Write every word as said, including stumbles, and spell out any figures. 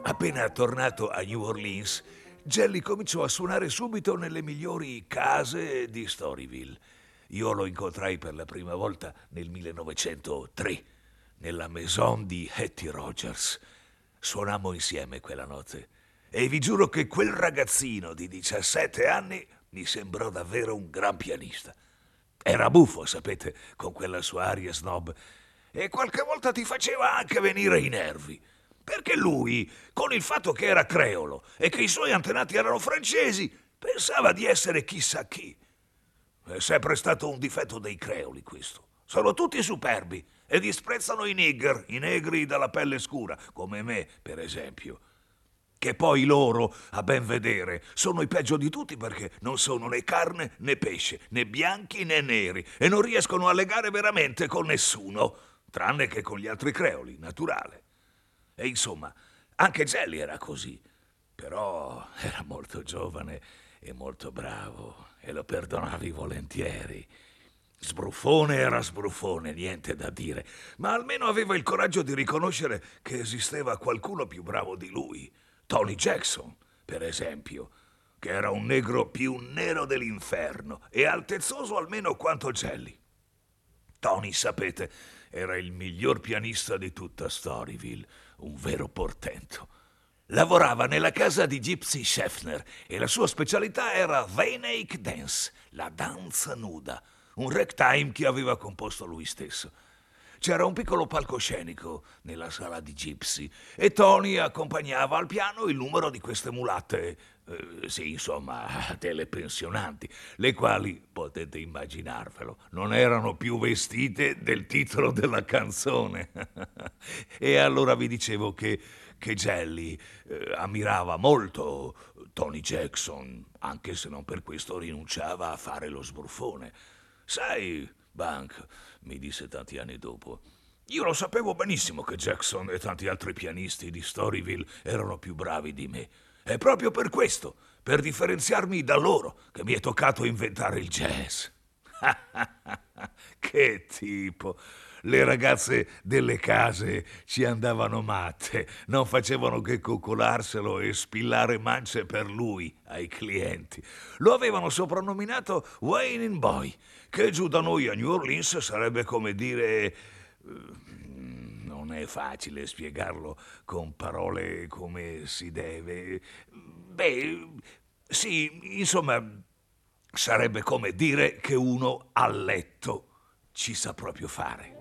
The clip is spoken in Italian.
Appena tornato a New Orleans, Jelly cominciò a suonare subito nelle migliori case di Storyville. Io lo incontrai per la prima volta nel millenovecentotre, nella maison di Hattie Rogers. Suonammo insieme quella notte e vi giuro che quel ragazzino di diciassette anni mi sembrò davvero un gran pianista. Era buffo, sapete, con quella sua aria snob, e qualche volta ti faceva anche venire i nervi. Perché lui, con il fatto che era creolo e che i suoi antenati erano francesi, pensava di essere chissà chi. È sempre stato un difetto dei creoli, questo. Sono tutti superbi e disprezzano i nigger, i negri dalla pelle scura, come me, per esempio. Che poi loro, a ben vedere, sono i peggio di tutti perché non sono né carne né pesce, né bianchi né neri, e non riescono a legare veramente con nessuno, tranne che con gli altri creoli, naturale. E insomma, anche Jelly era così, però era molto giovane e molto bravo, e lo perdonavi volentieri. Sbruffone era sbruffone, niente da dire, ma almeno aveva il coraggio di riconoscere che esisteva qualcuno più bravo di lui. Tony Jackson, per esempio, che era un negro più nero dell'inferno e altezzoso almeno quanto Jelly. Tony, sapete, era il miglior pianista di tutta Storyville, un vero portento. Lavorava nella casa di Gypsy Scheffner e la sua specialità era The Naked Dance, la danza nuda, un ragtime che aveva composto lui stesso. C'era un piccolo palcoscenico nella sala di Gypsy e Tony accompagnava al piano il numero di queste mulatte, eh, sì, insomma, delle pensionanti, le quali, potete immaginarvelo, non erano più vestite del titolo della canzone. E allora vi dicevo che, che Jelly eh, ammirava molto Tony Jackson, anche se non per questo rinunciava a fare lo sbruffone. Sai, Bank, mi disse tanti anni dopo, io lo sapevo benissimo che Jackson e tanti altri pianisti di Storyville erano più bravi di me. È proprio per questo, per differenziarmi da loro, che mi è toccato inventare il jazz. Che tipo! Le ragazze delle case ci andavano matte, non facevano che coccolarselo e spillare mance per lui ai clienti. Lo avevano soprannominato Wayne in Boy, che giù da noi a New Orleans sarebbe come dire... eh, Non è facile spiegarlo con parole come si deve. Beh, sì, insomma, sarebbe come dire che uno a letto ci sa proprio fare.